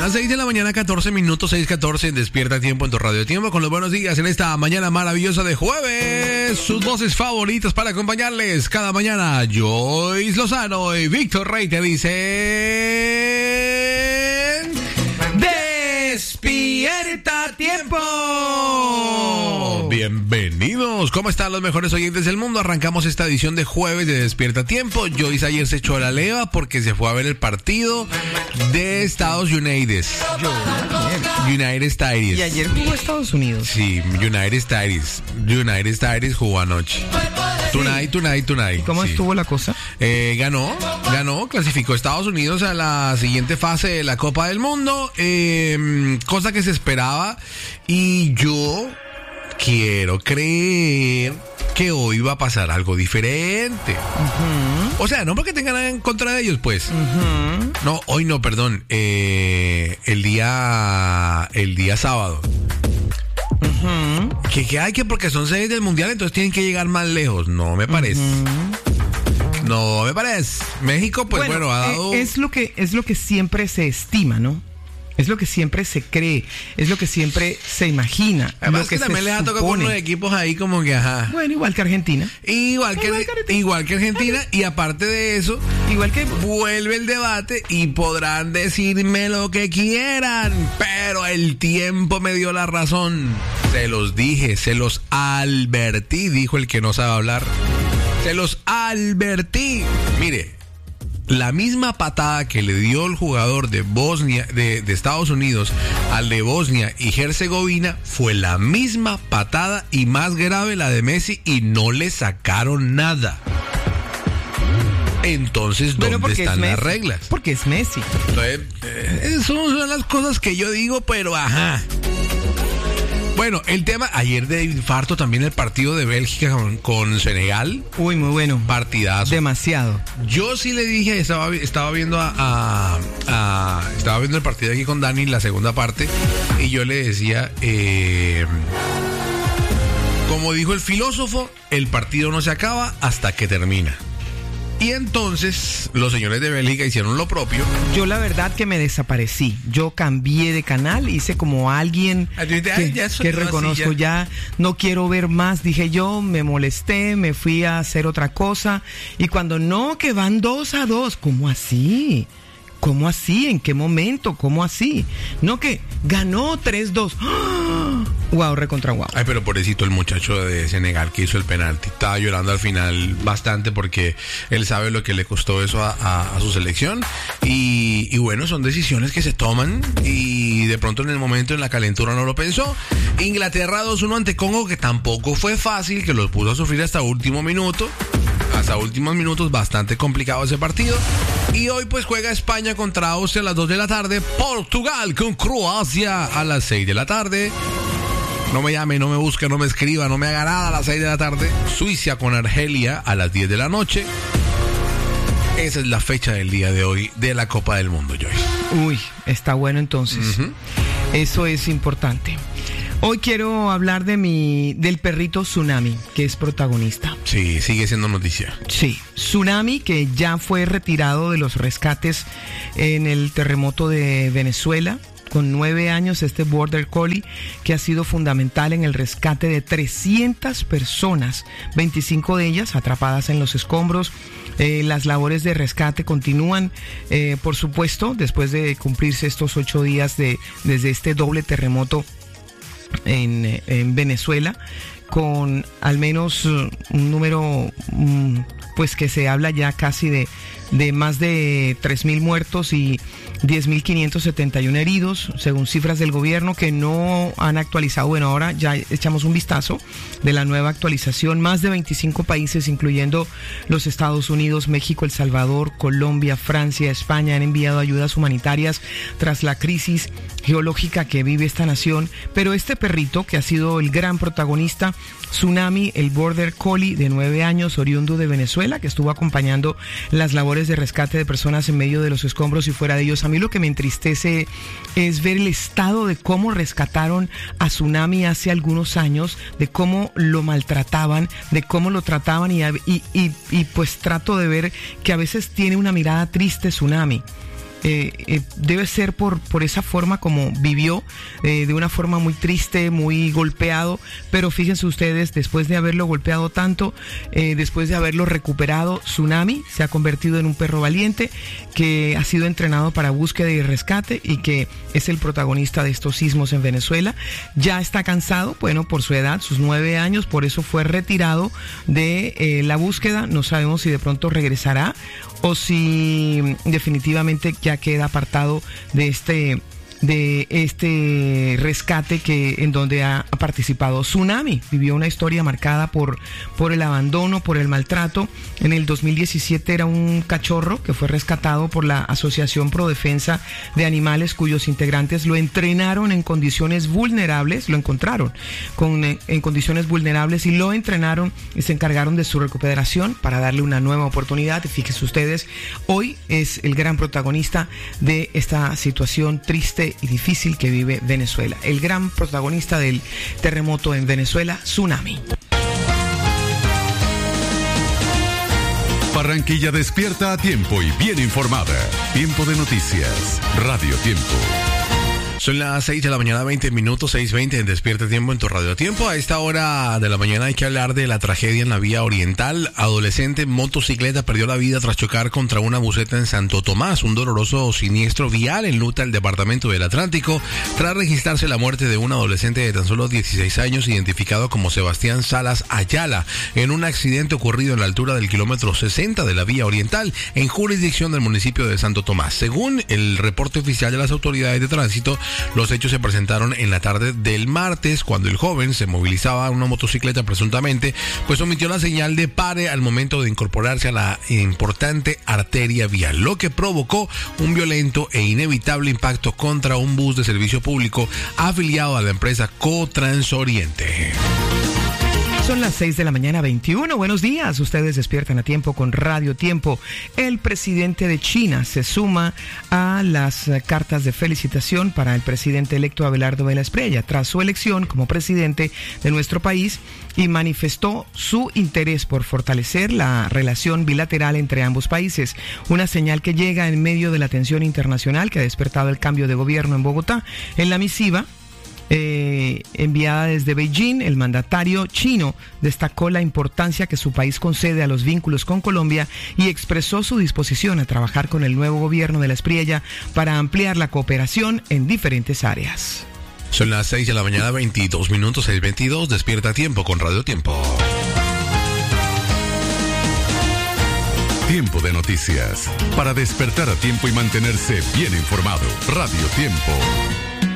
las 6 de la mañana, 14 minutos, 6:14, Despierta Tiempo en tu Radio Tiempo, con los buenos días en esta mañana maravillosa de jueves. Sus voces favoritas para acompañarles cada mañana, Joyce Lozano y Víctor Rey te dicen... ¡Despierta Tiempo! Bienvenidos. ¿Cómo están los mejores oyentes del mundo? Arrancamos esta edición de jueves de Despierta Tiempo. Joyce ayer se echó a la leva porque se fue a ver el partido de Estados Unidos. United States. Y ayer jugó Estados Unidos. Sí, United States. United States jugó anoche. Tonight. ¿Y cómo estuvo la cosa? Ganó, clasificó Estados Unidos a la siguiente fase de la Copa del Mundo, cosa que se esperaba, y yo quiero creer que hoy va a pasar algo diferente. Uh-huh. O sea, no porque tengan nada en contra de ellos, pues. Uh-huh. No, hoy no, perdón. El día sábado. Uh-huh. Que hay que porque son sedes del mundial, entonces tienen que llegar más lejos. No me parece. Uh-huh. No me parece. México, pues bueno, ha dado... Es lo que siempre se estima, ¿no? Es lo que siempre se cree, es lo que siempre se imagina. Además lo que también les ha tocado con los equipos ahí como que ajá. Bueno, igual que Argentina. Igual que Argentina. Y aparte de eso, igual que vuelve el debate y podrán decirme lo que quieran, pero el tiempo me dio la razón. Se los dije, se los advertí, dijo el que no sabe hablar. Se los advertí. Mire, la misma patada que le dio el jugador de Bosnia, de Estados Unidos, al de Bosnia y Herzegovina, fue la misma patada y más grave la de Messi, y no le sacaron nada. Entonces, ¿dónde están las reglas? Porque es Messi. Entonces, son las cosas que yo digo, pero ajá. Bueno, el tema ayer de infarto también, el partido de Bélgica con Senegal. Uy, muy bueno. Partidazo. Demasiado. Yo sí le dije, estaba viendo estaba viendo el partido aquí con Dani, la segunda parte, y yo le decía, como dijo el filósofo, el partido no se acaba hasta que termina. Y entonces los señores de Bélgica hicieron lo propio. Yo la verdad que me desaparecí. Yo cambié de canal, hice como alguien que reconozco, ya no quiero ver más. Dije yo, me molesté, me fui a hacer otra cosa. Y cuando no, que van 2-2. ¿Cómo así? ¿Cómo así? ¿En qué momento? ¿Cómo así? No, que ganó 3-2. ¡Oh! Wow, recontra wow. Ay, pero pobrecito el muchacho de Senegal que hizo el penalti. Estaba llorando al final bastante porque él sabe lo que le costó eso a su selección. Y bueno, son decisiones que se toman y de pronto en el momento, en la calentura, no lo pensó. Inglaterra 2-1 ante Congo, que tampoco fue fácil, que los puso a sufrir hasta último minuto. Hasta últimos minutos, bastante complicado ese partido. Y hoy pues juega España contra Austria a las 2 de la tarde. Portugal con Croacia a las 6 de la tarde. No me llame, no me busque, no me escriba, no me haga nada a las 6 de la tarde. Suiza con Argelia a las 10 de la noche. Esa es la fecha del día de hoy de la Copa del Mundo, Joyce. Uy, está bueno entonces. Uh-huh. Eso es importante. Hoy quiero hablar del perrito Tsunami, que es protagonista. Sí, sigue siendo noticia. Sí, Tsunami, que ya fue retirado de los rescates en el terremoto de Venezuela. Con 9 años, este Border Collie, que ha sido fundamental en el rescate de 300 personas, 25 de ellas atrapadas en los escombros. Las labores de rescate continúan, por supuesto, después de cumplirse estos 8 días desde este doble terremoto en Venezuela, con al menos un número pues que se habla ya casi de más de 3.000 muertos y 10.571 heridos, según cifras del gobierno que no han actualizado. Bueno, ahora ya echamos un vistazo de la nueva actualización. Más de 25 países, incluyendo los Estados Unidos, México, El Salvador, Colombia, Francia, España, han enviado ayudas humanitarias tras la crisis geológica que vive esta nación. Pero este perrito, que ha sido el gran protagonista, Tsunami, el Border Collie de 9 años, oriundo de Venezuela, que estuvo acompañando las labores de rescate de personas en medio de los escombros y fuera de ellos. A mí lo que me entristece es ver el estado de cómo rescataron a Tsunami hace algunos años, de cómo lo maltrataban, de cómo lo trataban y pues trato de ver que a veces tiene una mirada triste Tsunami. debe ser por esa forma como vivió, de una forma muy triste, muy golpeado, pero fíjense ustedes, después de haberlo golpeado tanto, después de haberlo recuperado, Tsunami se ha convertido en un perro valiente que ha sido entrenado para búsqueda y rescate y que es el protagonista de estos sismos en Venezuela. Ya está cansado, bueno, por su edad, sus 9 años, por eso fue retirado de la búsqueda. No sabemos si de pronto regresará o si definitivamente ya queda apartado de este rescate en donde ha participado. Tsunami vivió una historia marcada por el abandono, por el maltrato. En el 2017 era un cachorro que fue rescatado por la Asociación Pro Defensa de Animales, cuyos integrantes lo entrenaron en condiciones vulnerables, lo encontraron en condiciones vulnerables y lo entrenaron y se encargaron de su recuperación para darle una nueva oportunidad. Fíjense ustedes, hoy es el gran protagonista de esta situación triste y difícil que vive Venezuela. El gran protagonista del terremoto en Venezuela, Tsunami. Barranquilla despierta a tiempo y bien informada. Tiempo de noticias. Radio Tiempo. Son las 6 de la mañana, 20 minutos, 6:20 en Despierta Tiempo en tu Radio Tiempo. A esta hora de la mañana hay que hablar de la tragedia en la vía oriental. Adolescente en motocicleta perdió la vida tras chocar contra una buseta en Santo Tomás. Un doloroso siniestro vial enluta el departamento del Atlántico tras registrarse la muerte de un adolescente de tan solo 16 años identificado como Sebastián Salas Ayala en un accidente ocurrido en la altura del kilómetro 60 de la vía oriental en jurisdicción del municipio de Santo Tomás. Según el reporte oficial de las autoridades de tránsito, los hechos se presentaron en la tarde del martes cuando el joven se movilizaba en una motocicleta presuntamente, pues omitió la señal de pare al momento de incorporarse a la importante arteria vial, lo que provocó un violento e inevitable impacto contra un bus de servicio público afiliado a la empresa Cotransoriente. Son las 6 de la mañana, 21. Buenos días. Ustedes despiertan a tiempo con Radio Tiempo. El presidente de China se suma a las cartas de felicitación para el presidente electo Abelardo Vela Espriella tras su elección como presidente de nuestro país y manifestó su interés por fortalecer la relación bilateral entre ambos países. Una señal que llega en medio de la tensión internacional que ha despertado el cambio de gobierno en Bogotá. En la misiva enviada desde Beijing, el mandatario chino destacó la importancia que su país concede a los vínculos con Colombia y expresó su disposición a trabajar con el nuevo gobierno de la Espriella para ampliar la cooperación en diferentes áreas. Son las 6 de la mañana, 22 minutos, 6:22, despierta a tiempo con Radio Tiempo. Tiempo de noticias. Para despertar a tiempo y mantenerse bien informado. Radio Tiempo.